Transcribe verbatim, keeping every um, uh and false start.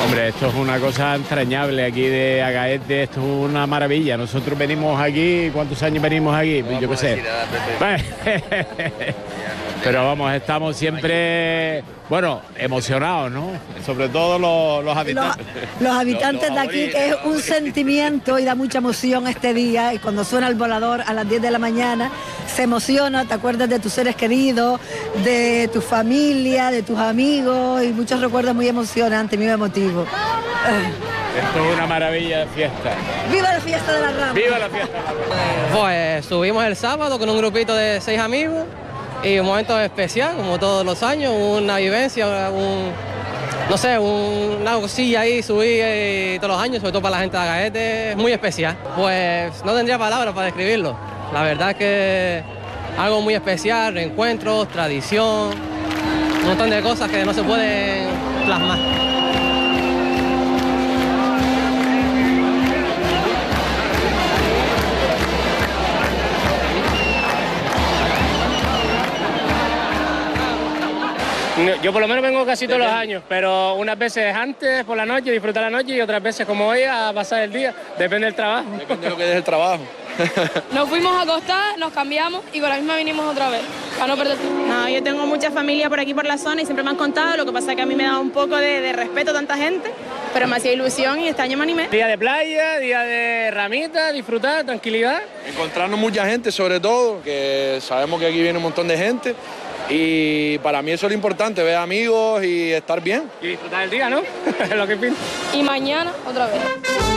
Hombre, esto es una cosa entrañable aquí de Agaete, esto es una maravilla. Nosotros venimos aquí, ¿cuántos años venimos aquí? Pues yo qué sé. Pero vamos, estamos siempre, bueno, emocionados, ¿no? Sobre todo los, los habitantes. Los, los habitantes de aquí, que es un sentimiento y da mucha emoción este día. Y cuando suena el volador a las diez de la mañana, se emociona, te acuerdas de tus seres queridos, de tu familia, de tus amigos y muchos recuerdos muy emocionantes, muy emotivos. Esto es una maravilla de fiesta. ¡Viva la fiesta de la Rambla! ¡Viva la fiesta! Pues subimos el sábado con un grupito de seis amigos y un momento especial, como todos los años, una vivencia, un, no sé, un, una cosilla ahí, subir eh, todos los años, sobre todo para la gente de Agaete, es muy especial. Pues no tendría palabras para describirlo. La verdad es que algo muy especial, reencuentros, tradición, un montón de cosas que no se pueden plasmar. Yo por lo menos vengo casi todos los años, pero unas veces antes, por la noche, disfrutar la noche y otras veces como hoy a pasar el día. Depende del trabajo. Depende de lo que es el trabajo. Nos fuimos a acostar, nos cambiamos y con la misma vinimos otra vez, para no perder tiempo. No, yo tengo mucha familia por aquí por la zona y siempre me han contado, lo que pasa es que a mí me da un poco de, de respeto a tanta gente, pero me hacía ilusión y este año me animé. Día de playa, día de ramita, disfrutar, tranquilidad. Encontrarnos mucha gente sobre todo, que sabemos que aquí viene un montón de gente. Y para mí eso es lo importante, ver amigos y estar bien. Y disfrutar el día, ¿no? Es lo que pinta. Y mañana otra vez.